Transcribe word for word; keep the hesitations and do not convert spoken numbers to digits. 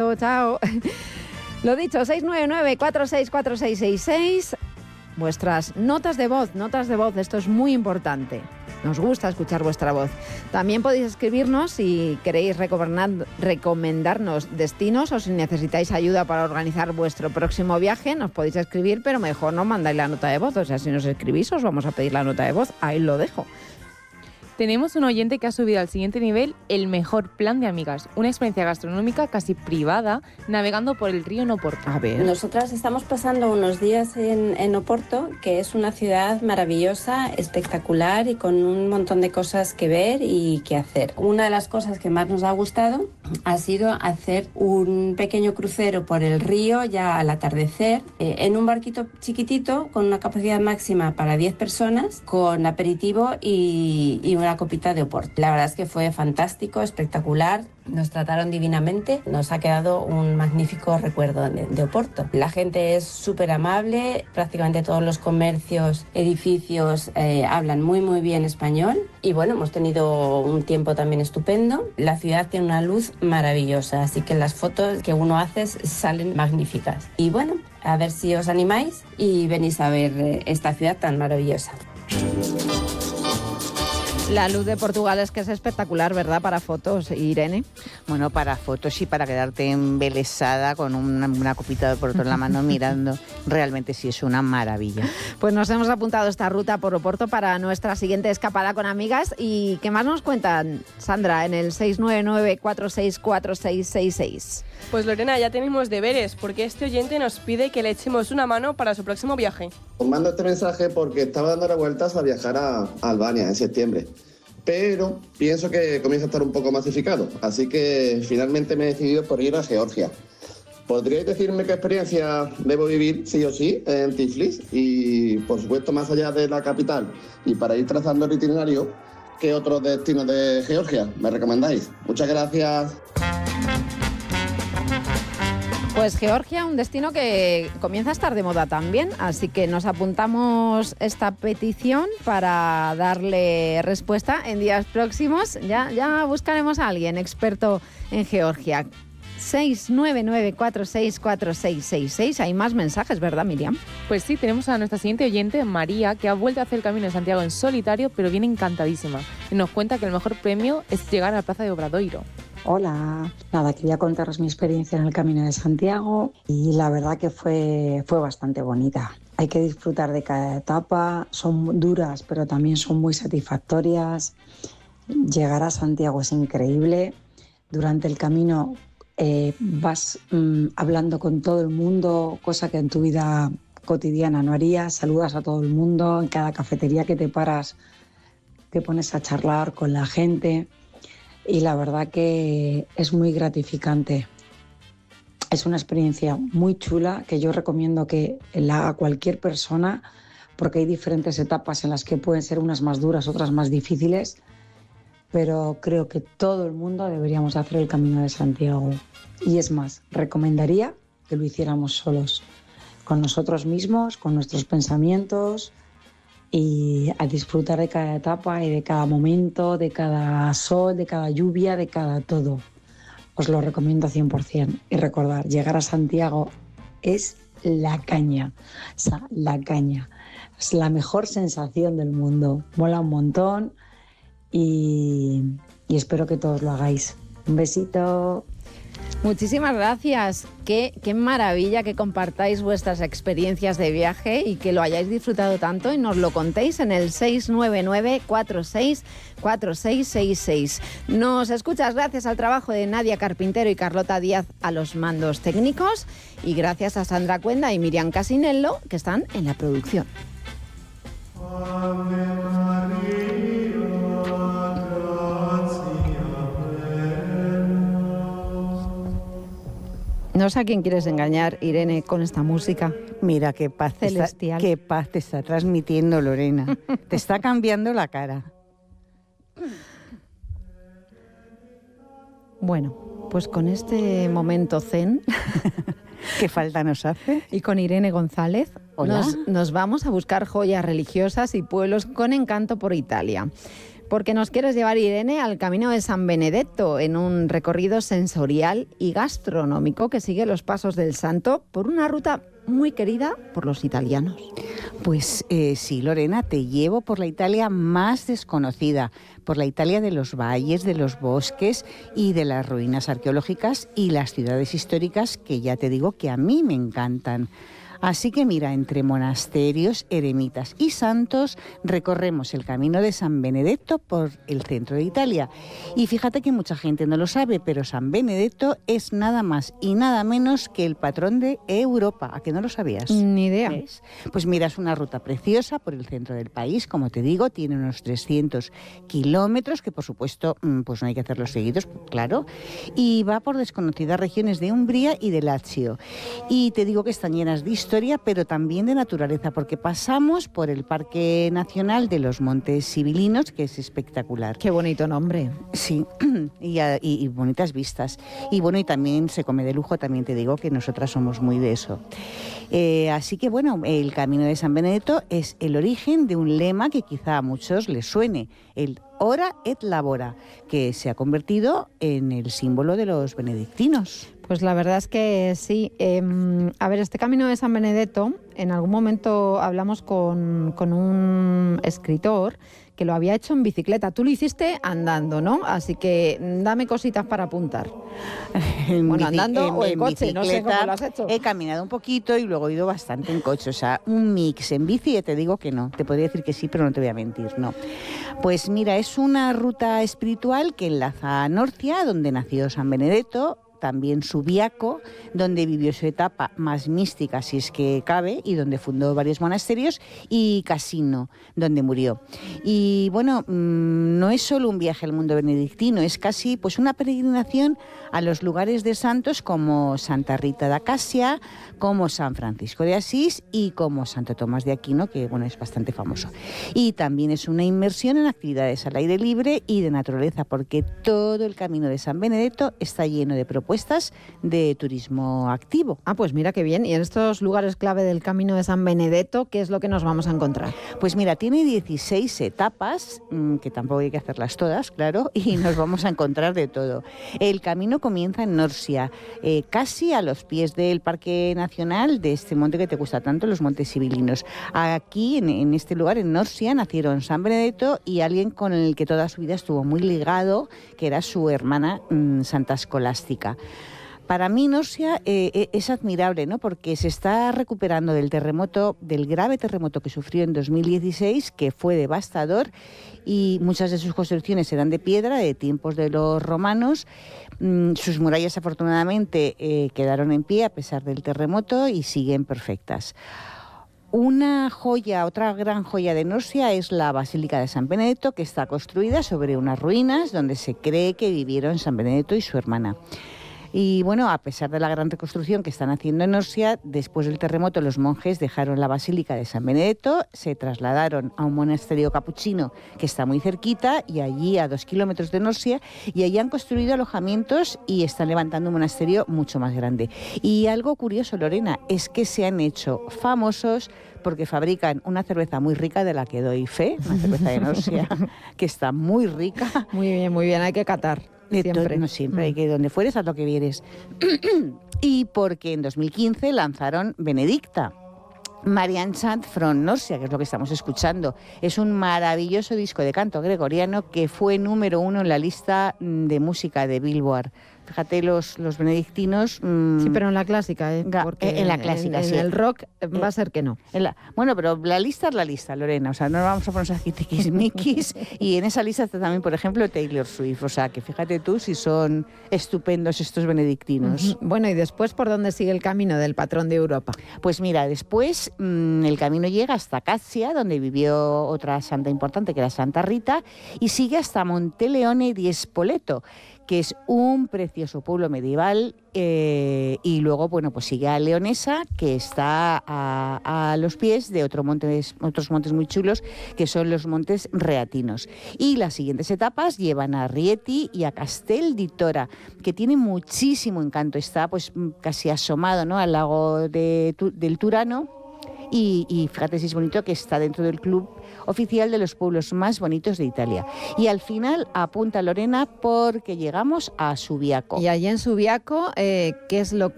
beso, chao. Lo dicho, seis nueve nueve, cuatro seis cuatro seis seis seis. Vuestras notas de voz, notas de voz, esto es muy importante. Nos gusta escuchar vuestra voz. También podéis escribirnos si queréis recomendarnos destinos o si necesitáis ayuda para organizar vuestro próximo viaje, nos podéis escribir, pero mejor no mandáis la nota de voz. O sea, si nos escribís os vamos a pedir la nota de voz. Ahí lo dejo. Tenemos un oyente que ha subido al siguiente nivel el mejor plan de amigas. Una experiencia gastronómica casi privada, navegando por el río en Oporto. A ver. Nosotras estamos pasando unos días en, en Oporto, que es una ciudad maravillosa, espectacular y con un montón de cosas que ver y que hacer. Una de las cosas que más nos ha gustado ha sido hacer un pequeño crucero por el río ya al atardecer, eh, en un barquito chiquitito con una capacidad máxima para diez personas, con aperitivo y, y una copita de Oporto. La verdad es que fue fantástico, espectacular, nos trataron divinamente, nos ha quedado un magnífico recuerdo de, de Oporto. La gente es súper amable, prácticamente todos los comercios, edificios eh, hablan muy muy bien español y bueno, hemos tenido un tiempo también estupendo. La ciudad tiene una luz maravillosa, así que las fotos que uno hace salen magníficas. Y bueno, a ver si os animáis y venís a ver eh, esta ciudad tan maravillosa. La luz de Portugal es que es espectacular, ¿verdad? Para fotos, Irene. Bueno, para fotos y para quedarte embelesada con una, una copita de Oporto en la mano mirando. Realmente sí es una maravilla. Pues nos hemos apuntado esta ruta por Oporto para nuestra siguiente escapada con amigas. ¿Y qué más nos cuentan, Sandra, en el seis nueve nueve, cuatro seis cuatro seis seis seis? Pues Lorena, ya tenemos deberes, porque este oyente nos pide que le echemos una mano para su próximo viaje. Os mando este mensaje porque estaba dando vueltas a viajar a Albania en septiembre, pero pienso que comienza a estar un poco masificado, así que finalmente me he decidido por ir a Georgia. ¿Podríais decirme qué experiencia debo vivir, sí o sí, en Tiflis? Y, por supuesto, más allá de la capital, y para ir trazando el itinerario, ¿qué otros destinos de Georgia me recomendáis? Muchas gracias. Pues Georgia, un destino que comienza a estar de moda también, así que nos apuntamos esta petición para darle respuesta en días próximos. Ya, ya buscaremos a alguien experto en Georgia. seis nueve nueve, cuatro seis cuatro seis seis seis. Hay más mensajes, ¿verdad, Miriam? Pues sí, tenemos a nuestra siguiente oyente, María, que ha vuelto a hacer el Camino de Santiago en solitario, pero viene encantadísima. Y nos cuenta que el mejor premio es llegar a la Plaza de Obradoiro. Hola, nada, quería contaros mi experiencia en el Camino de Santiago y la verdad que fue, fue bastante bonita. Hay que disfrutar de cada etapa, son duras pero también son muy satisfactorias. Llegar a Santiago es increíble. Durante el camino eh, vas mmm, hablando con todo el mundo, cosa que en tu vida cotidiana no harías. Saludas a todo el mundo, en cada cafetería que te paras te pones a charlar con la gente. Y la verdad que es muy gratificante. Es una experiencia muy chula que yo recomiendo que la haga cualquier persona porque hay diferentes etapas en las que pueden ser unas más duras, otras más difíciles, pero creo que todo el mundo deberíamos hacer el Camino de Santiago. Y es más, recomendaría que lo hiciéramos solos, con nosotros mismos, con nuestros pensamientos, y a disfrutar de cada etapa y de cada momento, de cada sol, de cada lluvia, de cada todo. Os lo recomiendo cien por ciento. Y recordar, llegar a Santiago es la caña, o sea, la caña. Es la mejor sensación del mundo. Mola un montón y, y espero que todos lo hagáis. Un besito. Muchísimas gracias. Qué, qué maravilla que compartáis vuestras experiencias de viaje y que lo hayáis disfrutado tanto y nos lo contéis en el seis nueve nueve, cuatro seis cuatro seis seis seis. Nos escuchas gracias al trabajo de Nadia Carpintero y Carlota Díaz a los mandos técnicos y gracias a Sandra Cuenda y Miriam Casinello que están en la producción. No sé a quién quieres engañar, Irene, con esta música. Mira qué paz, celestial. Te está, qué paz te está transmitiendo, Lorena. Te está cambiando la cara. Bueno, pues con este momento zen... ¿Qué falta nos hace? Y con Irene González nos, nos vamos a buscar joyas religiosas y pueblos con encanto por Italia. Porque nos quieres llevar, Irene, al Camino de San Benedetto en un recorrido sensorial y gastronómico que sigue los pasos del santo por una ruta muy querida por los italianos. Pues eh, sí, Lorena, te llevo por la Italia más desconocida, por la Italia de los valles, de los bosques y de las ruinas arqueológicas y las ciudades históricas que ya te digo que a mí me encantan. Así que mira, entre monasterios, eremitas y santos recorremos el Camino de San Benedetto por el centro de Italia. Y fíjate que mucha gente no lo sabe, pero San Benedetto es nada más y nada menos que el patrón de Europa. ¿A que no lo sabías? Ni idea. ¿Ves? Pues mira, es una ruta preciosa por el centro del país, como te digo, tiene unos trescientos kilómetros, que por supuesto pues no hay que hacerlos seguidos, claro, y va por desconocidas regiones de Umbría y de Lazio. Y te digo que están llenas de historia, pero también de naturaleza, porque pasamos por el Parque Nacional de los Montes Sibilinos, que es espectacular. Qué bonito nombre. Sí, y, y, y bonitas vistas. Y bueno, y también se come de lujo, también te digo que nosotras somos muy de eso. Eh, así que bueno, el Camino de San Benedetto es el origen de un lema que quizá a muchos les suene, el Ora et Labora, que se ha convertido en el símbolo de los benedictinos. Pues la verdad es que sí. Eh, a ver, este Camino de San Benedetto, en algún momento hablamos con, con un escritor que lo había hecho en bicicleta. Tú lo hiciste andando, ¿no? Así que dame cositas para apuntar. En bueno, bici, andando en, o en, en coche, no sé cómo lo has hecho. He caminado un poquito y luego he ido bastante en coche, o sea, un mix en bici, te digo que no. Te podría decir que sí, pero no te voy a mentir, no. Pues mira, es una ruta espiritual que enlaza a Norcia, donde nació San Benedetto, también Subiaco, donde vivió su etapa más mística, si es que cabe, y donde fundó varios monasterios, y Casino, donde murió. Y bueno, no es solo un viaje al mundo benedictino, es casi pues una peregrinación a los lugares de santos como Santa Rita de Acacia, como San Francisco de Asís y como Santo Tomás de Aquino, que bueno, es bastante famoso. Y también es una inmersión en actividades al aire libre y de naturaleza, porque todo el Camino de San Benedetto está lleno de propuestas de turismo activo. Ah, pues mira qué bien. Y en estos lugares clave del Camino de San Benedetto, ¿qué es lo que nos vamos a encontrar? Pues mira, tiene dieciséis etapas, que tampoco hay que hacerlas todas, claro, y nos vamos a encontrar de todo. El camino comienza en Norcia, eh, casi a los pies del Parque Nacional de este monte que te gusta tanto, los Montes Sibilinos. Aquí, en, en este lugar, en Norcia, nacieron San Benedetto y alguien con el que toda su vida estuvo muy ligado, que era su hermana mmm, Santa Escolástica. Para mí Norcia eh, es admirable, ¿no? Porque se está recuperando del terremoto, del grave terremoto que sufrió en dos mil dieciséis, que fue devastador, y muchas de sus construcciones eran de piedra, de tiempos de los romanos. Mm, sus murallas afortunadamente eh, quedaron en pie a pesar del terremoto y siguen perfectas. Una joya, otra gran joya de Norcia es la Basílica de San Benedetto, que está construida sobre unas ruinas donde se cree que vivieron San Benedetto y su hermana. Y bueno, a pesar de la gran reconstrucción que están haciendo en Norcia, después del terremoto los monjes dejaron la Basílica de San Benedetto, se trasladaron a un monasterio capuchino que está muy cerquita y allí a dos kilómetros de Norcia, y allí han construido alojamientos y están levantando un monasterio mucho más grande. Y algo curioso, Lorena, es que se han hecho famosos porque fabrican una cerveza muy rica de la que doy fe, una cerveza de Norcia que está muy rica. Muy bien, muy bien, hay que catar. Siempre. No siempre, hay que donde fueres, haz lo que vieres. Y porque en dos mil quince lanzaron Benedicta, Marian Chant from Norcia, que es lo que estamos escuchando. Es un maravilloso disco de canto gregoriano que fue número uno en la lista de música de Billboard. Fíjate, los, los benedictinos... Mmm, sí, pero en la clásica, ¿eh? Porque en la clásica, en, sí. En el rock va a ser que no. En la, bueno, pero la lista es la lista, Lorena. O sea, no vamos a ponernos aquí tiquismiquis. Y en esa lista está también, por ejemplo, Taylor Swift. O sea, que fíjate tú si son estupendos estos benedictinos. Uh-huh. Bueno, ¿y después por dónde sigue el camino del patrón de Europa? Pues mira, después mmm, el camino llega hasta Cassia, donde vivió otra santa importante, que era Santa Rita, y sigue hasta Monteleone di Spoleto, que es un precioso pueblo medieval, eh, y luego, bueno, pues sigue a Leonesa, que está a, a los pies de otro montes, otros montes muy chulos, que son los montes Reatinos. Y las siguientes etapas llevan a Rieti y a Castel di Tora, que tiene muchísimo encanto, está pues casi asomado, ¿no?, al lago de, del Turano. y, y fíjate si es bonito que está dentro del club oficial de los pueblos más bonitos de Italia. Y al final apunta Lorena porque llegamos a Subiaco. Y allí en Subiaco, eh, ¿qué es lo